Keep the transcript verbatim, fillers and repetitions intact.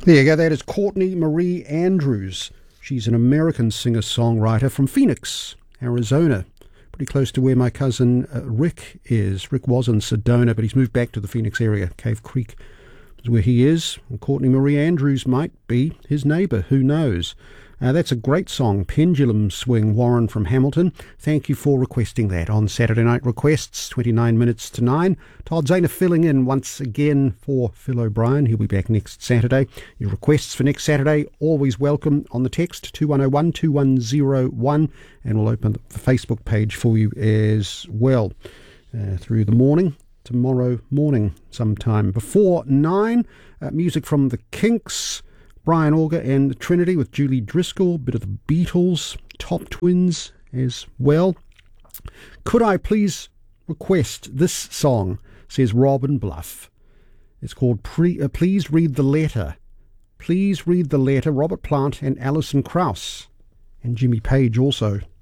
There you go, that is Courtney Marie Andrews. She's an American singer-songwriter from Phoenix, Arizona. Pretty close to where my cousin uh, Rick is. Rick was in Sedona, but he's moved back to the Phoenix area. Cave Creek is where he is. And Courtney Marie Andrews might be his neighbour, who knows. Uh, that's a great song, Pendulum Swing, Warren from Hamilton. Thank you for requesting that on Saturday Night Requests, twenty-nine minutes to nine. Todd Zahner filling in once again for Phil O'Brien. He'll be back next Saturday. Your requests for next Saturday, always welcome on the text two one oh one two one oh one, and we'll open the Facebook page for you as well uh, through the morning. Tomorrow morning sometime. Before nine, uh, music from the Kinks, Brian Auger and the Trinity with Julie Driscoll, a bit of the Beatles, Top Twins as well. Could I please request this song, says Robin Bluff. It's called Pre- uh, Please Read the Letter. Please Read the Letter, Robert Plant and Alison Krauss. And Jimmy Page also.